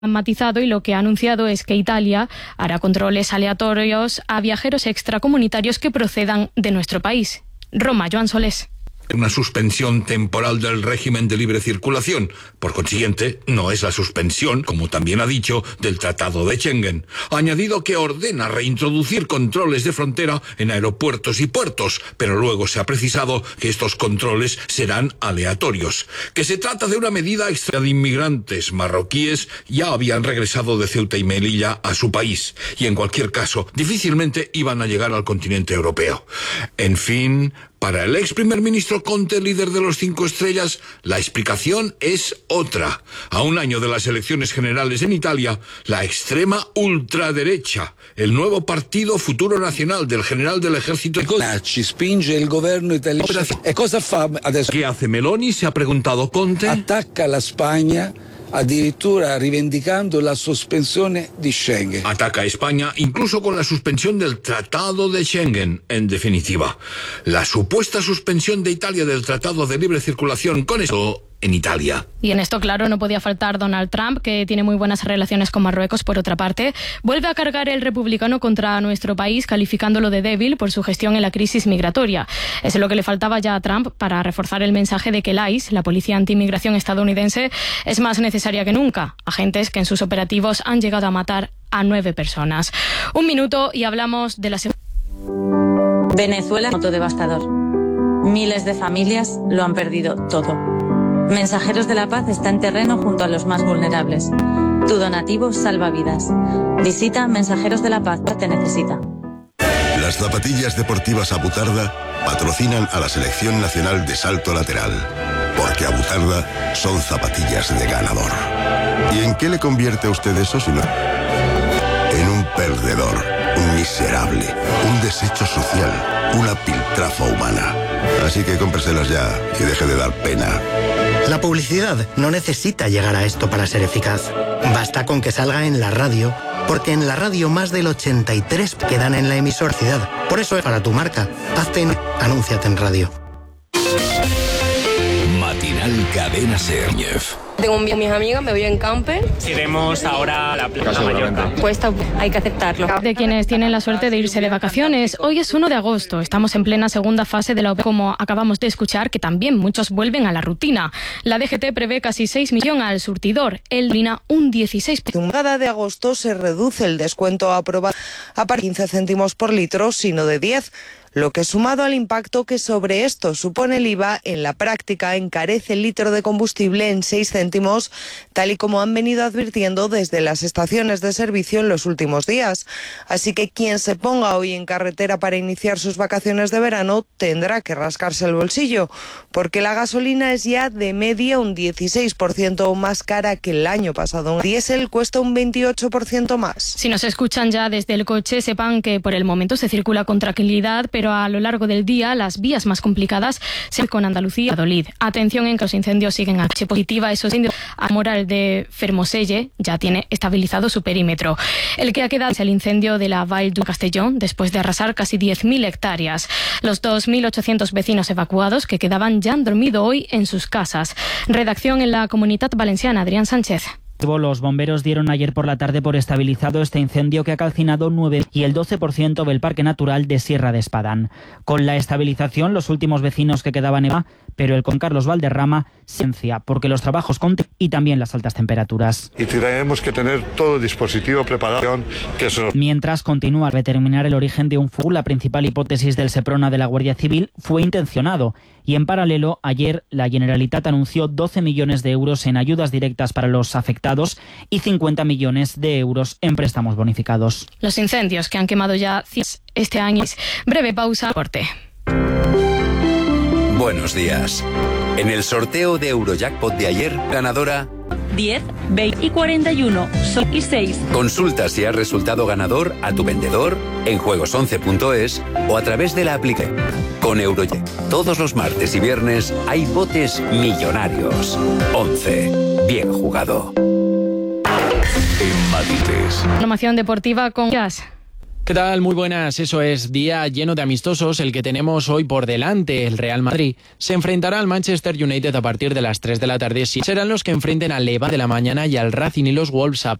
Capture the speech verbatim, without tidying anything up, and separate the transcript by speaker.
Speaker 1: Han matizado y lo que ha anunciado es que Italia hará controles aleatorios a viajeros extracomunitarios que procedan de nuestro país. Roma, Joan Solés.
Speaker 2: Una suspensión temporal del régimen de libre circulación. Por consiguiente, no es la suspensión, como también ha dicho, del Tratado de Schengen. Ha añadido que ordena reintroducir controles de frontera en aeropuertos y puertos, pero luego se ha precisado que estos controles serán aleatorios. Que se trata de una medida extra de inmigrantes marroquíes ya habían regresado de Ceuta y Melilla a su país, y en cualquier caso, difícilmente iban a llegar al continente europeo. En fin, para el ex primer ministro Conte, líder de los Cinco Estrellas, la explicación es otra. A un año de las elecciones generales en Italia, la extrema ultraderecha, el nuevo partido Futuro Nacional del general del ejército
Speaker 3: spinge el gobierno italiano. ¿Y cosa fa adesso?
Speaker 2: ¿Qué hace Meloni? Se ha preguntado Conte.
Speaker 3: Ataca a la España, addirittura rivendicando la sospensione di Schengen.
Speaker 2: Ataca a España incluso con la suspensión del Tratado de Schengen, en definitiva. La supuesta suspensión de Italia del Tratado de Libre Circulación con eso en Italia.
Speaker 1: Y en esto, claro, no podía faltar Donald Trump, que tiene muy buenas relaciones con Marruecos, por otra parte. Vuelve a cargar el republicano contra nuestro país, calificándolo de débil por su gestión en la crisis migratoria. Es lo que le faltaba ya a Trump para reforzar el mensaje de que el I C E, la policía antiinmigración estadounidense, es más necesaria que nunca. Agentes que en sus operativos han llegado a matar a nueve personas. Un minuto y hablamos de la...
Speaker 4: Venezuela, moto devastador. Miles de familias lo han perdido todo. Mensajeros de la Paz está en terreno junto a los más vulnerables. Tu donativo salva vidas. Visita Mensajeros de la Paz, te necesita.
Speaker 5: Las zapatillas deportivas Abutarda patrocinan a la Selección Nacional de Salto Lateral, porque Abutarda son zapatillas de ganador. ¿Y en qué le convierte a usted eso si no? En un perdedor, un miserable, un desecho social, una piltrafa humana. Así que cómpreselas ya y deje de dar pena.
Speaker 6: La publicidad no necesita llegar a esto para ser eficaz. Basta con que salga en la radio, porque en la radio más del ochenta y tres por ciento quedan en la emisoricidad. Por eso es para tu marca. Hazte en... Anúnciate en radio.
Speaker 7: Matinal Cadena Ser.
Speaker 8: Tengo un, mis amigas, me voy en camper.
Speaker 9: Iremos ahora a la playa Mallorca.
Speaker 8: Cuesta, hay que aceptarlo.
Speaker 1: De quienes tienen la suerte de irse de vacaciones. Hoy es uno de agosto. Estamos en plena segunda fase de la O P E, como acabamos de escuchar, que también muchos vuelven a la rutina. La D G T prevé casi seis millones al surtidor. El Lina un dieciséis por ciento.
Speaker 10: Cada de agosto se reduce el descuento aprobado a partir de quince céntimos por litro, sino de diez. Lo que, sumado al impacto que sobre esto supone el I V A, en la práctica encarece el litro de combustible en seis céntimos, tal y como han venido advirtiendo desde las estaciones de servicio en los últimos días. Así que quien se ponga hoy en carretera para iniciar sus vacaciones de verano tendrá que rascarse el bolsillo, porque la gasolina es ya de media un dieciséis por ciento más cara que el año pasado. El diésel cuesta un veintiocho por ciento más.
Speaker 1: Si nos escuchan ya desde el coche, sepan que por el momento se circula con tranquilidad, pero pero a lo largo del día las vías más complicadas se con Andalucía y Valladolid. Atención en que los incendios siguen a H positiva. Esos incendios a Moral de Fermoselle ya tiene estabilizado su perímetro. El que ha quedado es el incendio de la Vall du Castellón, después de arrasar casi diez mil hectáreas. Los dos mil ochocientos vecinos evacuados que quedaban ya han dormido hoy en sus casas. Redacción en la Comunitat Valenciana, Adrián Sánchez.
Speaker 11: Los bomberos dieron ayer por la tarde por estabilizado este incendio que ha calcinado nueve y el doce por ciento del Parque Natural de Sierra de Espadán. Con la estabilización, los últimos vecinos que quedaban en Eva, pero el con Carlos Valderrama, ciencia, porque los trabajos con y también las altas temperaturas.
Speaker 12: Y tenemos que tener todo el dispositivo preparado. Que eso...
Speaker 11: Mientras continúa a determinar el origen de un fuego, la principal hipótesis del Seprona de la Guardia Civil fue intencionado. Y en paralelo, ayer la Generalitat anunció doce millones de euros en ayudas directas para los afectados y cincuenta millones de euros en préstamos bonificados.
Speaker 1: Los incendios que han quemado ya este año. Breve pausa, corte.
Speaker 7: Buenos días. En el sorteo de Eurojackpot de ayer, ganadora
Speaker 13: diez, veinte y cuarenta y uno y seis.
Speaker 7: Consulta si has resultado ganador a tu vendedor en juegos once punto es o a través de la aplicación. Con Eurojackpot, todos los martes y viernes hay botes millonarios. once. Bien jugado.
Speaker 1: En Matices. Información deportiva con Jazz.
Speaker 14: ¿Qué tal? Muy buenas. Eso es, día lleno de amistosos el que tenemos hoy por delante. El Real Madrid se enfrentará al Manchester United a partir de las tres de la tarde. Serán los que enfrenten al Levante de la mañana y al Racing y los Wolves a